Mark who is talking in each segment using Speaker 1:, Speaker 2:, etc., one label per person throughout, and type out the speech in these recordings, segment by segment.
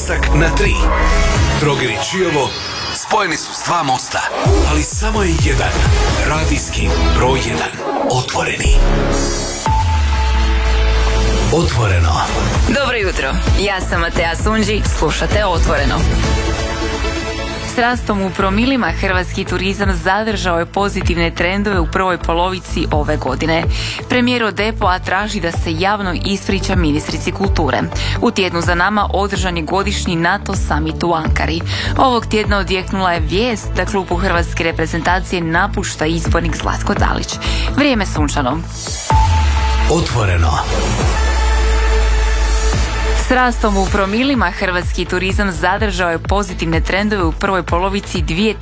Speaker 1: Bljesak na 3. Trogir i Čiovo spojeni su s 2 mosta, ali samo je jedan radijski broj 1. Otvoreni. Otvoreno.
Speaker 2: Dobro jutro, ja sam Matea Sunđi, slušate Otvoreno. S rastom u promilima hrvatski turizam zadržao je pozitivne trendove u prvoj polovici ove godine. Premijer od Depoa traži da se javno ispriča ministrici kulture. U tjednu za nama održan je godišnji NATO summit u Ankari. Ovog tjedna odjeknula je vijest da klubu hrvatske reprezentacije napušta izbornik Zlatko Dalić. Vrijeme sunčano.
Speaker 1: Otvoreno.
Speaker 2: S rastom u promilima hrvatski turizam zadržao je pozitivne trendove u prvoj polovici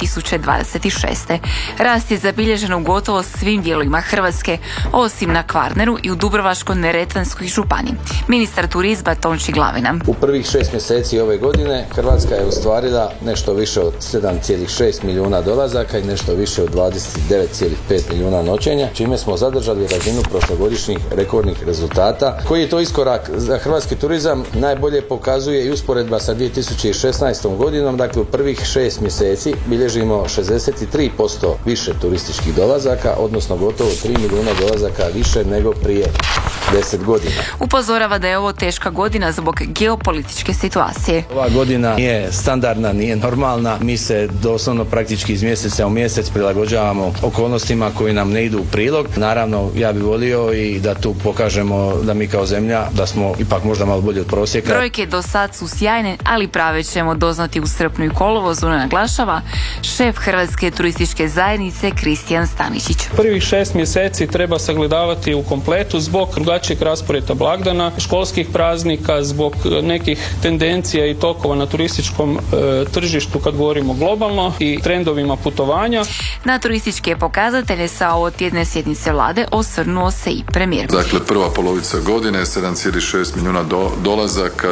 Speaker 2: 2026. Rast je zabilježen u gotovo svim dijelovima Hrvatske, osim na Kvarneru i u Dubrovačko-neretvanskoj županiji. Ministar turizma Tonči Glavina.
Speaker 3: U prvih 6 mjeseci ove godine Hrvatska je ostvarila nešto više od 7,6 milijuna dolazaka i nešto više od 29,5 milijuna noćenja, čime smo zadržali razinu prošlogodišnjih rekordnih rezultata. Koji je to iskorak za hrvatski turizam najbolje pokazuje i usporedba sa 2016. godinom, dakle u prvih 6 mjeseci bilježimo 63% više turističkih dolazaka, odnosno gotovo 3 milijuna dolazaka više nego prije 10 godina.
Speaker 2: Upozorava da je ovo teška godina zbog geopolitičke situacije.
Speaker 3: Ova godina nije standardna, nije normalna. Mi se doslovno praktički iz mjeseca u mjesec prilagođavamo okolnostima koji nam ne idu u prilog. Naravno, ja bih volio i da tu pokažemo da mi kao zemlja, da smo ipak možda malo bolje od prosjeka.
Speaker 2: Brojke do sad su sjajne, ali prave ćemo doznati u srpnju i kolovozu, naglašava šef Hrvatske turističke zajednice Kristijan Staničić.
Speaker 4: Prvih 6 mjeseci treba sagledavati u kompletu zbog drugačijeg rasporeda blagdana, školskih praznika, zbog nekih tendencija i tokova na turističkom tržištu kad govorimo globalno i trendovima putovanja.
Speaker 2: Na turističke pokazatelje sa ovotjedne sjednice vlade osvrnuo se i premijer.
Speaker 5: Dakle, prva polovica godine 7,6 milijuna dolazaka,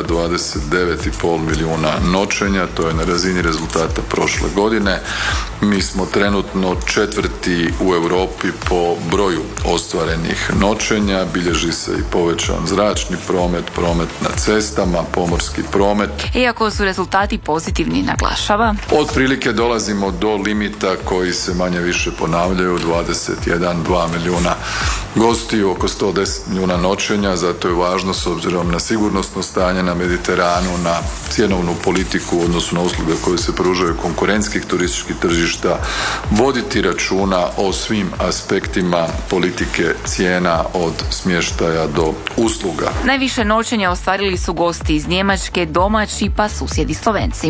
Speaker 5: 29,5 milijuna noćenja, to je na razini rezultata prošle godine. Mi smo trenutno 4. u Europi po broju ostvarenih noćenja, bilježi se i povećan zračni promet, promet na cestama, pomorski promet.
Speaker 2: Iako su rezultati pozitivni, naglašava.
Speaker 5: Otprilike dolazimo do limita koji se manje više ponavljaju, 21-2 milijuna gostiju, oko 110 milijuna noćenja, zato je važno s obzirom na sigurnosno stanje na Mediteranu, na cjenovnu politiku u odnosu na usluge koje se pružaju konkurentskih turističkih tržišta, voditi računa o svim aspektima politike cijena od smještaja do usluga.
Speaker 2: Najviše noćenja ostvarili su gosti iz Njemačke, domaći pa susjedi Slovenci.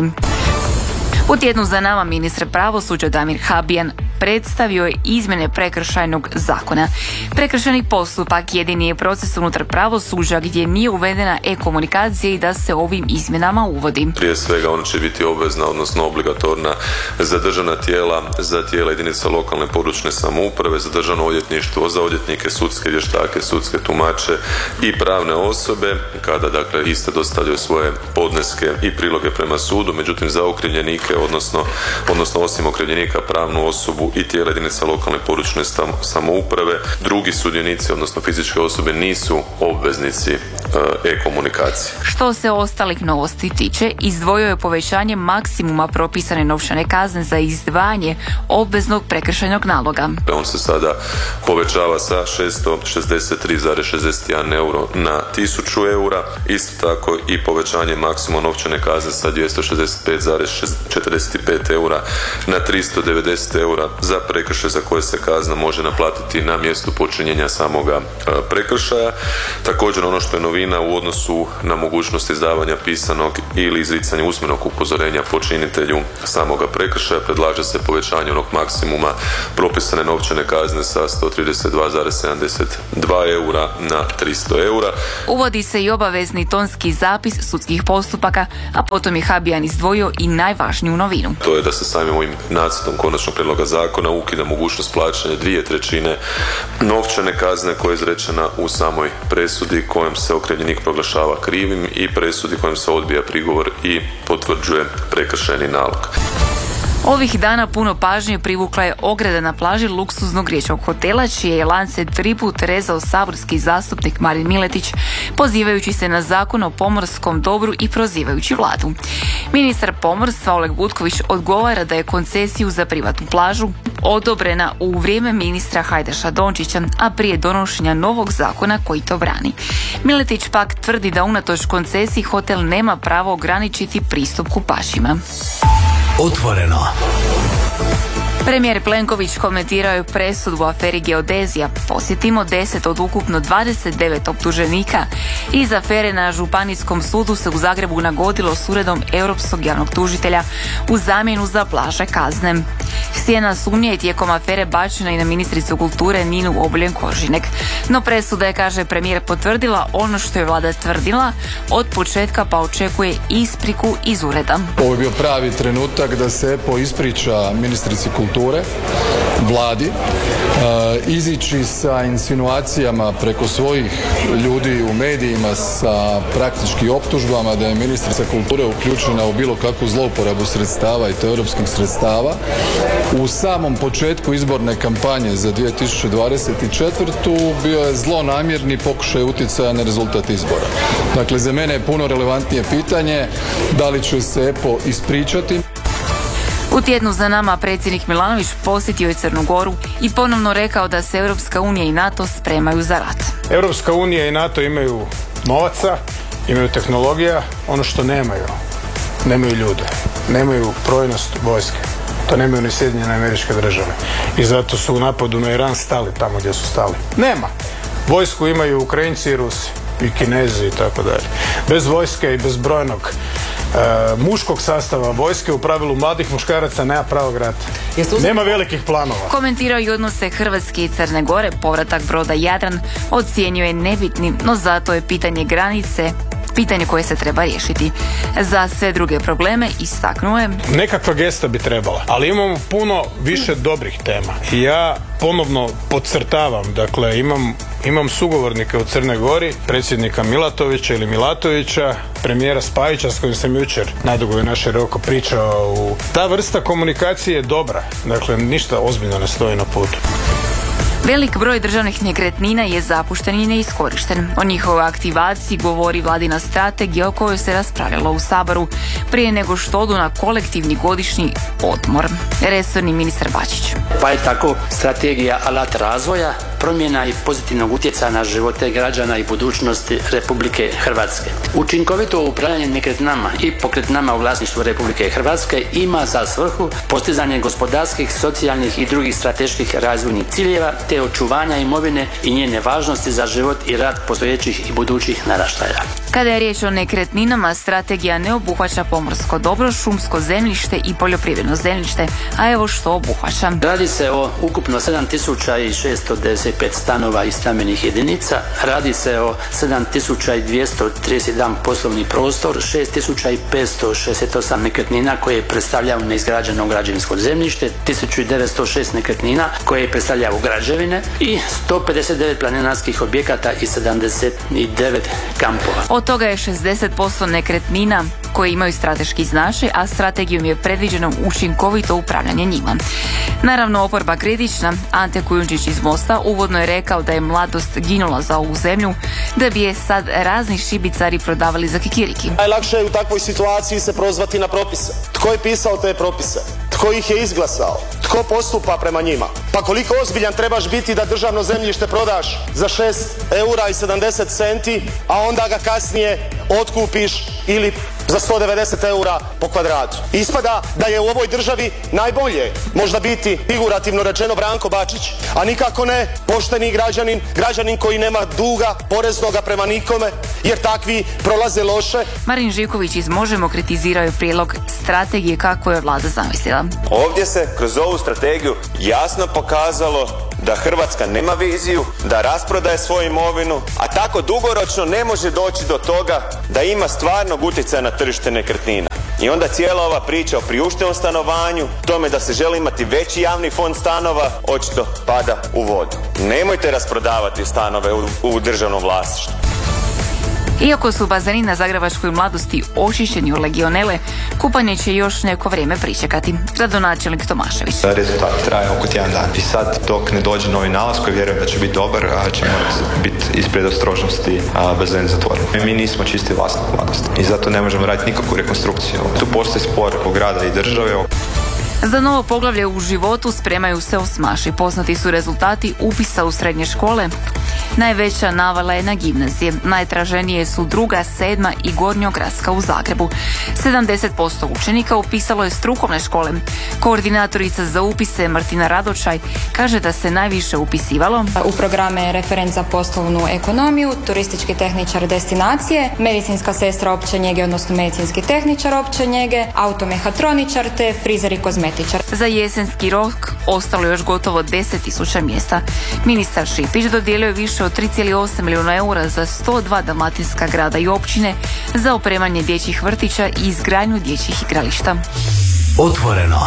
Speaker 2: U tjednu za nama ministar pravosuđa Damir Habijan predstavio je izmjene prekršajnog zakona. Prekršajni postupak jedini je proces unutar pravosuđa gdje nije uvedena e-komunikacija i da se ovim izmjenama uvodi.
Speaker 6: Prije svega ona će biti obvezna, odnosno obligatorna za državna tijela, za tijela jedinica lokalne područne samouprave, za državno odvjetništvo, za odvjetnike, sudske vještake, sudske tumače i pravne osobe, kada dakle iste dostavljaju svoje podneske i priloge prema sudu. Međutim, za okrivljenike, odnosno osim okrivljenika, pravnu osobu i tijela jedinica lokalne područne samouprave, drugi sudionici, odnosno fizičke osobe, nisu obveznici e-komunikacije.
Speaker 2: Što se ostalih novosti tiče, izdvojio je povećanje maksimuma propisane novčane kazne za izdvajanje obveznog prekršajnog naloga.
Speaker 6: On se sada povećava sa 663,61 euro na 1000 eura, isto tako i povećanje maksimuma novčane kazne sa 265,45 eura na 390 eura za prekršaj za koje se kazna može naplatiti na mjestu počinjenja samoga prekršaja. Također ono što je novina u odnosu na mogućnost izdavanja pisanog ili izricanja usmenog upozorenja počinitelju samoga prekršaja, predlaže se povećanje onog maksimuma propisane novčane kazne sa 132,72 eura na 300 eura.
Speaker 2: Uvodi se i obavezni tonski zapis sudskih postupaka, a potom je Habijan izdvojio i najvažniju novinu.
Speaker 6: To je da se samim ovim nacrtom konačnog prijedloga zakona ukida mogućnost plaćanja 2/3 novčane kazne koja je izrečena u samoj presudi kojom se okrivljenik proglašava krivim i presudi kojom se odbija prigovor i potvrđuje prekršajni nalog.
Speaker 2: Ovih dana puno pažnje privukla je ograda na plaži luksuznog riječkog hotela, čije je lance 3 put rezao saborski zastupnik Marin Miletić, pozivajući se na zakon o pomorskom dobru i prozivajući vladu. Ministar pomorstva Oleg Butković odgovara da je koncesiju za privatnu plažu odobrena u vrijeme ministra Hajdaša Dončića, a prije donošenja novog zakona koji to brani. Miletić pak tvrdi da unatoč koncesiji hotel nema pravo ograničiti pristup kupašima.
Speaker 1: Otvoreno.
Speaker 2: Premijer Plenković komentirao je presudu u aferi Geodezija. Posjetimo 10 od ukupno 29 optuženika. Iz afere na Županijskom sudu se u Zagrebu nagodilo s uredom Europskog javnog tužitelja u zamjenu za blaže kazne. Sjena sumnje je tijekom afere bačena i na ministricu kulture Ninu Obuljen Koržinek. No presuda je, kaže premijer, potvrdila ono što je vlada tvrdila od početka, pa očekuje ispriku iz ureda.
Speaker 5: Ovo je bio pravi trenutak da se EPO ispriča ministrici kulture, vladi, izići sa insinuacijama preko svojih ljudi u medijima sa praktički optužbama da je ministrica kulture uključena u bilo kakvu zlouporabu sredstava i to europskih sredstava. U samom početku izborne kampanje za 2024. bio je zlonamjerni pokušaj utjecaja na rezultat izbora. Dakle, za mene je puno relevantnije pitanje da li će se EPO ispričati.
Speaker 2: U tjednu za nama predsjednik Milanović posjetio je Crnu Goru i ponovno rekao da se Europska unija i NATO spremaju za rat.
Speaker 7: Europska unija i NATO imaju novaca, imaju tehnologija, ono što nemaju ljude, nemaju brojnost vojske. To nemaju ni Sjedinjene Američke Države. I zato su u napadu na Iran stali tamo gdje su stali. Nema. Vojsku imaju Ukrajinci i Rusi i Kinezi i tako dalje. Bez vojske i bez brojnog muškog sastava vojske, u pravilu mladih muškaraca, nema pravog rata. Nema velikih planova.
Speaker 2: Komentirao i odnose Hrvatske i Crne Gore. Povratak broda Jadran ocjenjuje nebitnim, no zato je pitanje granice pitanje koje se treba riješiti. Za sve druge probleme istaknuo je:
Speaker 7: nekakva gesta bi trebala, ali imamo puno više dobrih tema. I ja ponovno podcrtavam, dakle imam sugovornike u Crnoj Gori, predsjednika Milatovića ili Milatovića, premijera Spajića s kojim sam jučer nadugo i naširoko pričao. Ta vrsta komunikacije je dobra, dakle ništa ozbiljno ne stoji na putu.
Speaker 2: Velik broj državnih nekretnina je zapušten i neiskorišten. O njihovoj aktivaciji govori vladina strategija o kojoj se raspravljalo u Saboru prije nego što odu na kolektivni godišnji odmor. Resorni ministar Bačić.
Speaker 8: Pa je tako strategija alat razvoja, promjena i pozitivnog utjecaja na živote građana i budućnosti Republike Hrvatske. Učinkovito upravljanje nekretninama i pokretninama u vlasništvu Republike Hrvatske ima za svrhu postizanje gospodarskih, socijalnih i drugih strateških razvojnih ciljeva te očuvanja imovine i njene važnosti za život i rad postojećih i budućih naraštaja.
Speaker 2: Kada je riječ o nekretninama, strategija ne obuhvaća pomorsko dobro, šumsko zemljište i poljoprivredno zemljište, a evo što obuhvaća.
Speaker 8: Radi se o ukupno 7695 stanova i stambenih jedinica, radi se o 7231 poslovni prostor, 6568 nekretnina koje predstavljaju neizgrađeno građevinsko zemljište, 1906 nekretnina koje predstavljaju građevine i 159 planinarskih objekata i 79 kampova.
Speaker 2: Od toga je 60% nekretnina koje imaju strateški značaj, a strategijom je predviđeno učinkovito upravljanje njima. Naravno, oporba kritična. Ante Kujundžić iz Mosta uvodno je rekao da je mladost ginula za ovu zemlju, da bi je sad razni šibicari prodavali za kikiriki.
Speaker 9: Najlakše je u takvoj situaciji se prozvati na propise. Tko je pisao te propise? Tko ih je izglasao? Tko postupa prema njima? Pa koliko ozbiljan trebaš biti da državno zemljište prodaš za 6,70 €, a onda ga kasnije otkupiš ili za 190 € po kvadratu. Ispada da je u ovoj državi najbolje možda biti, figurativno rečeno, Branko Bačić, a nikako ne pošteni građanin koji nema duga poreznoga prema nikome, jer takvi prolaze loše.
Speaker 2: Marin Živković iz Možemo kritizirao je prijedlog strategije kako je vlada zamislila.
Speaker 10: Ovdje se kroz ovu strategiju jasno pokazalo da Hrvatska nema viziju, da rasprodaje svoju imovinu, a tako dugoročno ne može doći do toga da ima stvarnog utjecaja na tržište nekretnina. I onda cijela ova priča o priuštivom stanovanju, tome da se želi imati veći javni fond stanova, očito pada u vodu. Nemojte rasprodavati stanove u državnom vlasništvu.
Speaker 2: Iako su bazeni na zagrebačkoj Mladosti očišćeni od legionele, kupanje će još neko vrijeme pričekati. Gradonačelnik Tomašević.
Speaker 11: Rezultat traje oko tjedan dan. I sad dok ne dođe novi nalaz koji vjerujem da će biti dobar, će morati biti iz predostrožnosti bazen zatvoren. Mi nismo čisti vlasnik Mladosti i zato ne možemo raditi nikakvu rekonstrukciju. Tu postoji spor oko grada i države.
Speaker 2: Za novo poglavlje u životu spremaju se osmaši. Poznati su rezultati upisa u srednje škole. Najveća navala je na gimnazije. Najtraženije su 2., 7. i Gornjogradska u Zagrebu. 70% učenika upisalo je strukovne škole. Koordinatorica za upise Martina Radočaj kaže da se najviše upisivalo
Speaker 12: u programe referent za poslovnu ekonomiju, turistički tehničar destinacije, medicinska sestra opće njege, odnosno medicinski tehničar opće njege, automehatroničar te frizer i kozmetičar.
Speaker 2: Za jesenski rok ostalo još gotovo 10.000 mjesta. Ministar Šipić dodijelio je više od 3,8 milijuna eura za 102 dalmatinska grada i općine za opremanje dječjih vrtića i izgradnju dječjih igrališta.
Speaker 1: Otvoreno.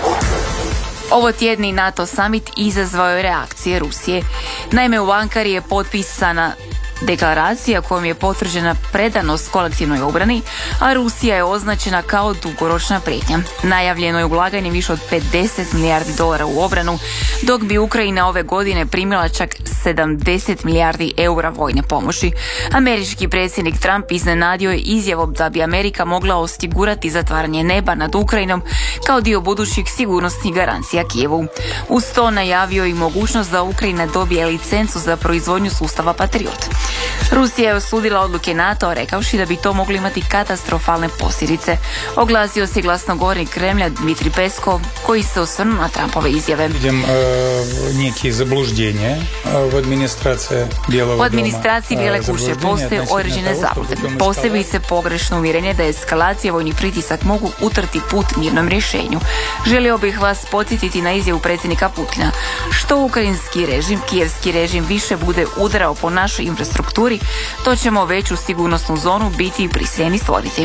Speaker 2: Ovo tjedni NATO summit izazvao je reakcije Rusije. Naime, u Ankari je potpisana deklaracija kojom je potvrđena predanost kolektivnoj obrani, a Rusija je označena kao dugoročna prijetnja. Najavljeno je ulaganje više od 50 milijardi dolara u obranu, dok bi Ukrajina ove godine primila čak 70 milijardi eura vojne pomoći. Američki predsjednik Trump iznenadio je izjavom da bi Amerika mogla osigurati zatvaranje neba nad Ukrajinom kao dio budućih sigurnosnih garancija Kijevu. Uz to najavio i mogućnost da Ukrajina dobije licencu za proizvodnju sustava Patriot. Rusija je osudila odluke NATO-a rekavši da bi to moglo imati katastrofalne posljedice. Oglasio se glasnogovornik Kremlja Dmitrij Peskov, koji se osvrnuo na Trumpove izjave.
Speaker 13: Vidim neki zablуждения u administraciji Bijelog doma.
Speaker 2: U administraciji Bijele kuće postoje određene zablude. Postoji se pogrešno uvjerenje da eskalacija vojni pritisak mogu utrti put mirnom rješenju. Želio bih vas podsjetiti na izjavu predsjednika Putina. Što ukrajinski režim, kijevski režim više bude udarao po našoj infrastrukturi, to ćemo veću sigurnosnu zonu biti prisiljeni stvoriti.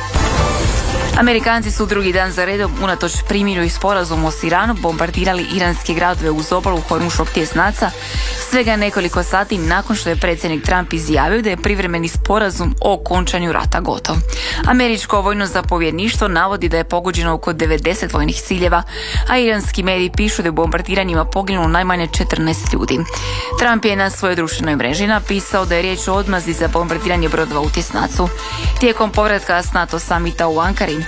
Speaker 2: Amerikanci su drugi dan za redom, unatoč primirju i sporazumu s Iranom, bombardirali iranske gradove uz obalu Hormuškog tjesnaca, svega nekoliko sati nakon što je predsjednik Trump izjavio da je privremeni sporazum o okončanju rata gotov. Američko vojno zapovjedništvo navodi da je pogođeno oko 90 vojnih ciljeva, a iranski mediji pišu da je u bombardiranjima poginulo najmanje 14 ljudi. Trump je na svojoj društvenoj mreži napisao da je riječ o odmazdi za bombardiranje brodova u tjesnacu. Tijekom povratka s NATO samita u Ankari,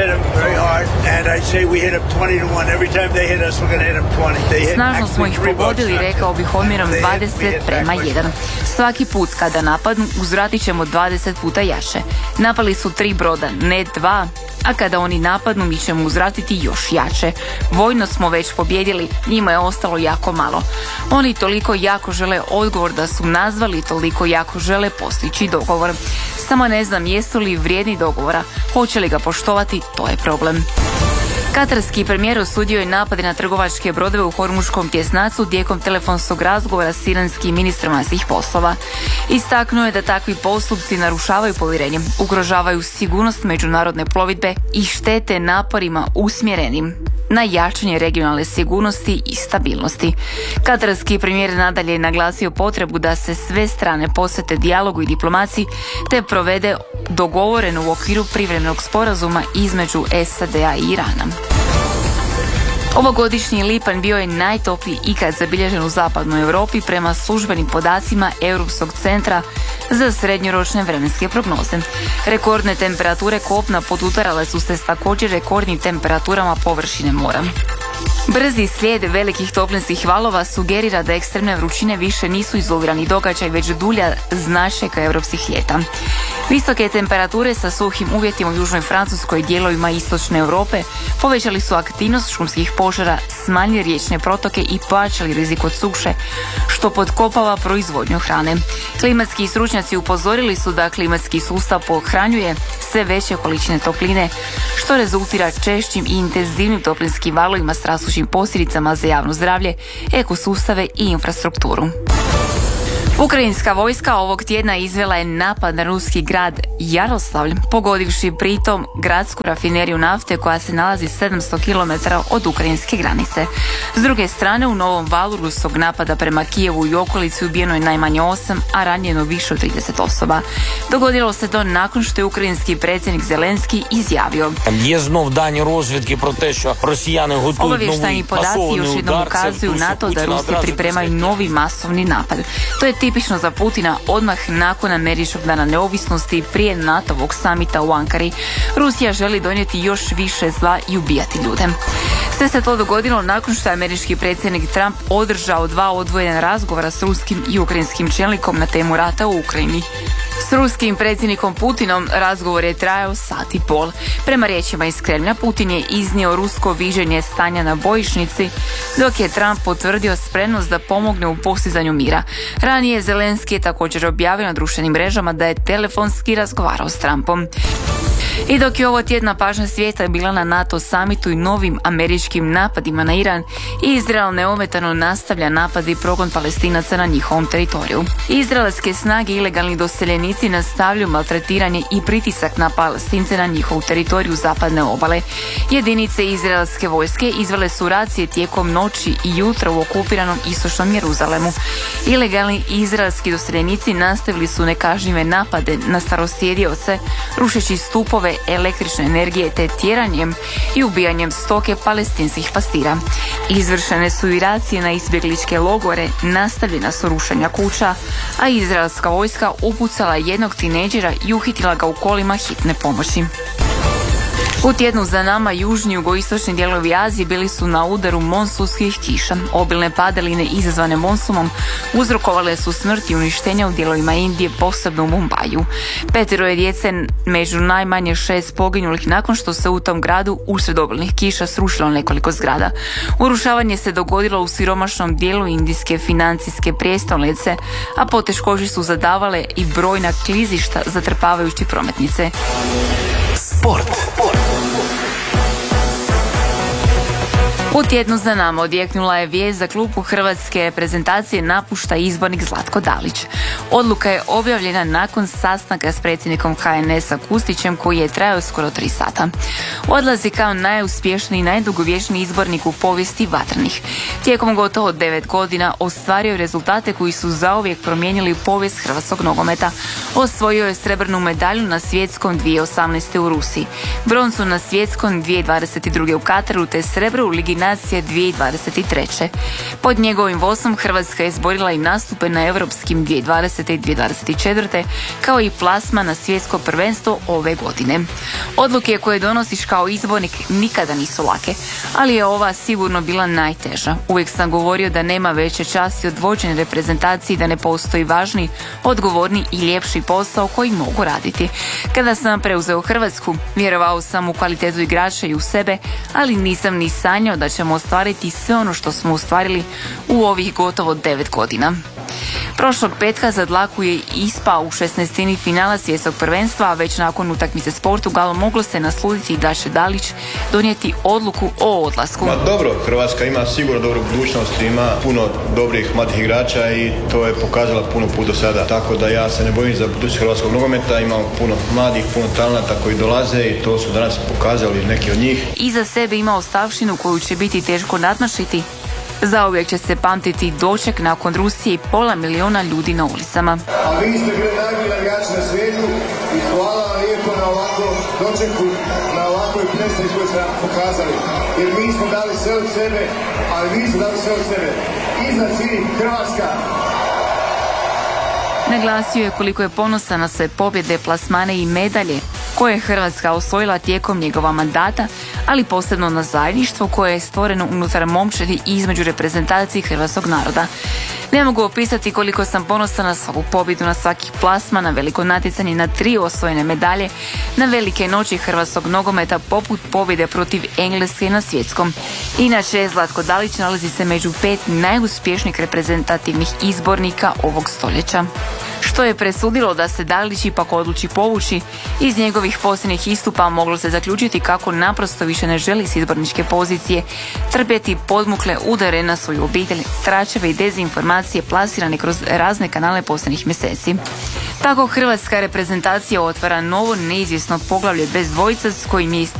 Speaker 2: snažno smo ih pogodili, rekao bih omjerom 20:1. Svaki put kada napadnu, uzvratit ćemo 20 puta jače. Napali su 3 broda, ne 2, a kada oni napadnu, mi ćemo uzvratiti još jače. Vojno smo već pobjedili, njima je ostalo jako malo. Oni toliko jako žele odgovor da su nazvali, toliko jako žele postići dogovor. Samo ne znam jesu li vrijedni dogovora, hoće li ga poštovati, to je problem. Katarski premijer osudio je napade na trgovačke brodove u Hormuškom tjesnacu tijekom telefonskog razgovora s iranskim ministrom vanjskih poslova. Istaknuo je da takvi postupci narušavaju povjerenje, ugrožavaju sigurnost međunarodne plovidbe i štete naporima usmjerenim na jačanje regionalne sigurnosti i stabilnosti. Katarski premijer nadalje je naglasio potrebu da se sve strane posvete dijalogu i diplomaciji te provede dogovoreno u okviru privremenog sporazuma između SAD-a i Irana. Ovogodišnji lipanj bio je najtopliji ikad zabilježen u zapadnoj Europi prema službenim podacima Europskog centra za srednjoročne vremenske prognoze. Rekordne temperature kopna podudarale su se s također rekordnim temperaturama površine mora. Brzi slijed velikih toplinskih valova sugerira da ekstremne vrućine više nisu izolirani događaj, već dulja značajka europskih ljeta. Visoke temperature sa suhim uvjetima u južnoj Francuskoj i dijelovima istočne Europe povećali su aktivnost šumskih požara, smanjili riječne protoke i pojačali rizik od suše, što potkopava proizvodnju hrane. Klimatski stručnjaci upozorili su da klimatski sustav pohranjuje sve veće količine topline, što rezultira češćim i intenzivnim toplinskim valovima s rasućim posljedicama za javno zdravlje, ekosustave i infrastrukturu. Ukrajinska vojska ovog tjedna izvela je napad na ruski grad Jaroslavl, pogodivši pritom gradsku rafineriju nafte koja se nalazi 700 km od ukrajinske granice. S druge strane, u novom valu ruskog napada prema Kijevu i okolici ubijeno je najmanje 8, a ranjeno više od 30 osoba. Dogodilo se to nakon što je ukrajinski predsjednik Zelenski izjavio: obavještajni podaci još jednom ukazuju na to da Rusi pripremaju novi masovni napad. To je tipično za Putina odmah nakon američkog dana neovisnosti prije NATO-vog samita u Ankari. Rusija želi donijeti još više zla i ubijati ljude. Sve se to dogodilo nakon što je američki predsjednik Trump održao 2 odvojena razgovora s ruskim i ukrajinskim čelnikom na temu rata u Ukrajini. S ruskim predsjednikom Putinom razgovor je trajao 1,5 sata. Prema riječima iz Kremlja, Putin je iznio rusko viđenje stanja na bojišnici, dok je Trump potvrdio spremnost da pomogne u postizanju mira. Ranije Zelenski je također objavio na društvenim mrežama da je telefonski razgovarao s Trumpom. I dok je ovo tjedna pažnja svijeta bila na NATO samitu i novim američkim napadima na Iran, Izrael neometano nastavlja napad i progon Palestinaca na njihovom teritoriju. Izraelske snage i ilegalni doseljenici nastavljaju maltretiranje i pritisak na Palestince na njihovu teritoriju zapadne obale. Jedinice izraelske vojske izvele su racije tijekom noći i jutra u okupiranom istočnom Jeruzalemu. Ilegalni izraelski doseljenici nastavili su nekažnjive napade na starosjedioce, rušeći stupove električne energije te tjeranjem i ubijanjem stoke palestinskih pastira. Izvršene su i racije na izbjegličke logore, nastavljena su rušenja kuća, a izraelska vojska upucala jednog tinejdžera i uhitila ga u kolima hitne pomoći. U tjednu za nama južni jugoistočni dijelovi Azije bili su na udaru monsunskih kiša. Obilne padaline izazvane monsumom uzrokovale su smrt i uništenja u dijelovima Indije, posebno u Mumbaju. 5 je djece među najmanje 6 poginulih nakon što se u tom gradu usred obilnih kiša srušilo nekoliko zgrada. Urušavanje se dogodilo u siromašnom dijelu indijske financijske prijestolnice, a poteškoće su zadavale i brojna klizišta zatrpavajući prometnice.
Speaker 1: Sport.
Speaker 2: U tjednu za nama odjeknula je vijest za klubu hrvatske reprezentacije napušta izbornik Zlatko Dalić. Odluka je objavljena nakon sastanka s predsjednikom HNS-a Kustićem koji je trajao skoro 3 sata. Odlazi kao najuspješniji i najdugovječniji izbornik u povijesti vatrenih. Tijekom gotovo 9 godina ostvario je rezultate koji su zauvijek promijenili povijest hrvatskog nogometa. Osvojio je srebrnu medalju na svjetskom 2018. u Rusiji, broncu na svjetskom 2022. u Kataru te srebro u Ligi nacije 2023. Pod njegovim vodstvom Hrvatska je izborila i nastupe na europskim 2020. i 2024. kao i plasma na svjetsko prvenstvo ove godine. Odluke koje donosiš kao izbornik nikada nisu lake, ali je ova sigurno bila najteža. Uvijek sam govorio da nema veće časti od vođenja reprezentacije i da ne postoji važniji, odgovorniji i ljepši posao koji mogu raditi. Kada sam preuzeo Hrvatsku, vjerovao sam u kvalitetu igrača i u sebe, ali nisam ni sanjao da ćemo ostvariti sve ono što smo ostvarili u ovih gotovo 9 godina. Prošlog petka za dlaku je ispao u 16. finala svjetskog prvenstva, a već nakon utakmice s Portugalom moglo se naslutiti da će Dalić donijeti odluku o odlasku.
Speaker 14: Dobro, Hrvatska ima sigurno dobru budućnost, ima puno dobrih mladih igrača i to je pokazala puno put do sada. Tako da ja se ne bojim za budućnost hrvatskog nogometa, imamo puno mladih, puno talenata koji dolaze i to su danas pokazali neki od njih.
Speaker 2: Iza sebe ima ostavštinu koju će biti teško nadmašiti. Zauvijek će se pamtiti doček nakon Rusije i 500 milijuna ljudi na ulicama.
Speaker 15: A vi ste bili najbolji navijači na svijetu i hvala vam lijepo na ovakvom dočeku, na ovakvoj predstavi koju ste nam pokazali. Jer mi smo dali sve od sebe, ali vi ste dali sve od sebe. Iznad svih Hrvatska.
Speaker 2: Naglasio je koliko je ponosan na sve pobjede, plasmane i medalje koje je Hrvatska osvojila tijekom njegova mandata, ali posebno na zajedništvo koje je stvoreno unutar momčadi i između reprezentacije hrvatskog naroda. Ne mogu opisati koliko sam ponosan na svaku pobjedu, na svaki plasman, na veliko natjecanje, na 3 osvojene medalje, na velike noći hrvatskog nogometa poput pobjede protiv Engleske na svjetskom. Inače, Zlatko Dalić nalazi se među 5 najuspješnijih reprezentativnih izbornika ovog stoljeća. Što je presudilo da se Dalić ipak odluči povući, iz njegovih posljednjih istupa moglo se zaključiti kako naprosto više više ne želi s izborničke pozicije trpjeti podmukle udare na svoju obitelj, tračeve i dezinformacije plasirane kroz razne kanale posljednjih mjeseci. Tako hrvatska reprezentacija otvara novo neizvjesno poglavlje bez dvojica s kojim je